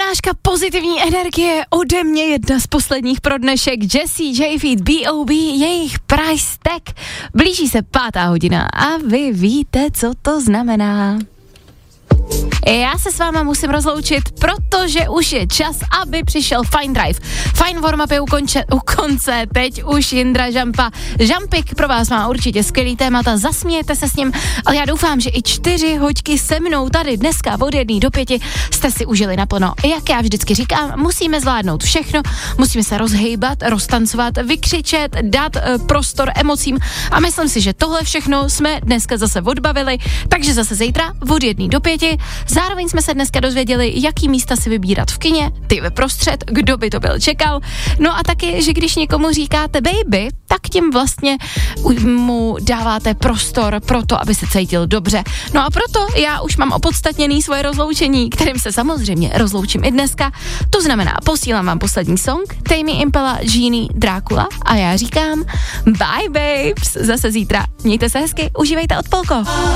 Srážka pozitivní energie ode mě, jedna z posledních pro dnešek, Jessie J feat. B.O.B. jejich price tag. Blíží se 5:00 a vy víte, co to znamená. Já se s váma musím rozloučit, protože už je čas, aby přišel Fine Drive. Fine warm-up je u konce, teď už Jindra Žampa. Žampik pro vás má určitě skvělý témata, zasmějete se s ním, ale já doufám, že i 4 hoďky se mnou tady dneska od 1 do 5 jste si užili naplno. Jak já vždycky říkám, musíme zvládnout všechno, musíme se rozhejbat, roztancovat, vykřičet, dát prostor emocím a myslím si, že tohle všechno jsme dneska zase odbavili, takže zase zítra od 1 do 5. Zároveň jsme se dneska dozvěděli, jaký místa si vybírat v kině, ty ve prostřed, kdo by to byl čekal. No a taky, že když někomu říkáte baby, tak tím vlastně mu dáváte prostor pro to, aby se cítil dobře. No a proto já už mám opodstatněný svoje rozloučení, kterým se samozřejmě rozloučím i dneska. To znamená, posílám vám poslední song, Tame Impala, Genie, Drácula a já říkám bye babes, zase zítra. Mějte se hezky, užívejte Odpolko.